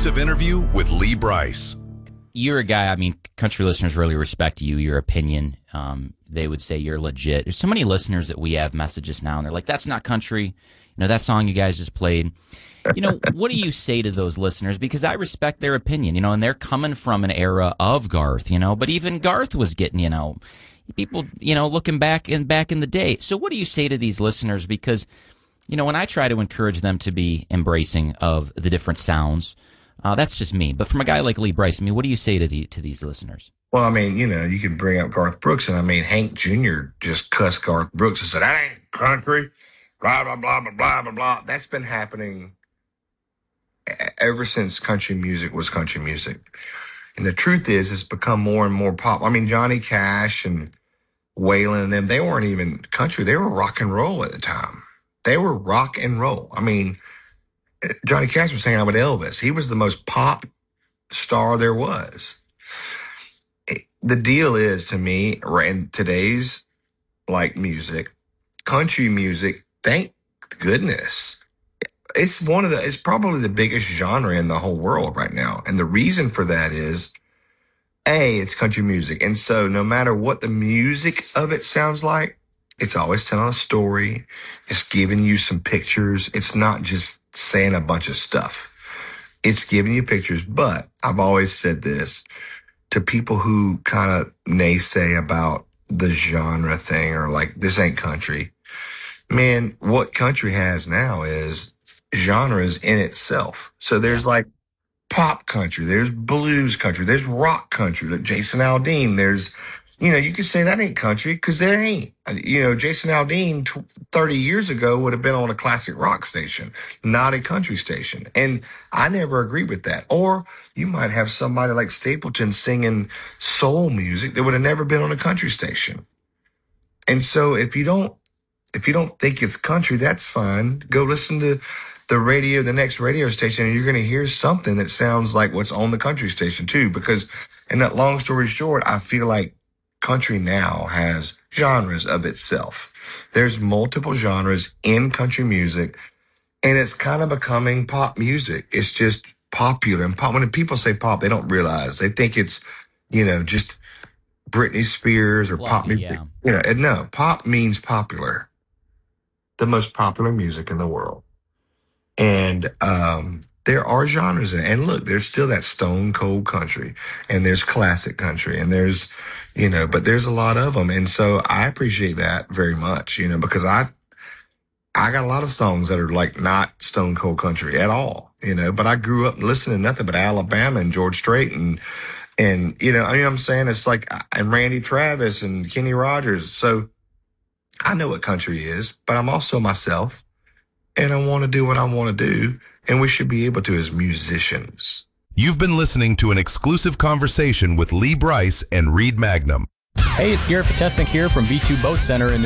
exclusive interview with Lee Brice. You're a guy, I mean, country listeners really respect you, your opinion. They would say you're legit. There's so many listeners that we have messages now, and they're like, that's not country. You know, that song you guys just played. You know, what do you say to those listeners? Because I respect their opinion, you know, and they're coming from an era of Garth, you know, but even Garth was getting, you know, people, you know, looking back in the day. So what do you say to these listeners? Because, you know, when I try to encourage them to be embracing of the different sounds, that's just me. But from a guy like Lee Brice, I mean, what do you say to these listeners? Well, I mean, you know, you can bring up Garth Brooks, and I mean, Hank Jr. just cussed Garth Brooks and said, "That ain't country," blah, blah, blah, blah, blah, blah, blah. That's been happening ever since country music was country music. And the truth is, it's become more and more pop. I mean, Johnny Cash and Waylon and them, they weren't even country. They were rock and roll at the time. They were rock and roll. I mean, Johnny Cash was hanging out with Elvis. He was the most pop star there was. The deal is, to me, in today's like music, country music, thank goodness, it's probably the biggest genre in the whole world right now. And the reason for that is, it's country music. And so no matter what the music of it sounds like, it's always telling a story. It's giving you some pictures. It's not just saying a bunch of stuff. It's giving you pictures. But I've always said this to people who kind of naysay about the genre thing, or like, this ain't country. Man, what country has now is genres in itself. So there's like pop country, there's blues country, there's rock country, like Jason Aldean. There's, you know, you could say that ain't country because there ain't. You know, Jason Aldean 30 years ago would have been on a classic rock station, not a country station. And I never agreed with that. Or you might have somebody like Stapleton singing soul music that would have never been on a country station. And so if you don't think it's country, that's fine. Go listen to the next radio station, and you're going to hear something that sounds like what's on the country station too. Because, and that long story short, I feel like country now has genres of itself. There's multiple genres in country music, and it's kind of becoming pop music. It's just popular. And pop, when people say pop, they don't realize. They think it's, you know, just Britney Spears or pop music. Yeah. You know, and no, pop means popular. The most popular music in the world. And there are genres in it. And look, there's still that stone cold country, and there's classic country, and there's, you know, but there's a lot of them. And so I appreciate that very much, you know, because I got a lot of songs that are like not stone cold country at all, you know, but I grew up listening to nothing but Alabama and George Strait and, you know, I mean, I'm saying it's like, and Randy Travis and Kenny Rogers. So I know what country is, but I'm also myself, and I want to do what I want to do, and we should be able to as musicians. You've been listening to an exclusive conversation with Lee Brice and Reed Magnum. Hey, it's Garrett Potesnik here from V2 Boat Center in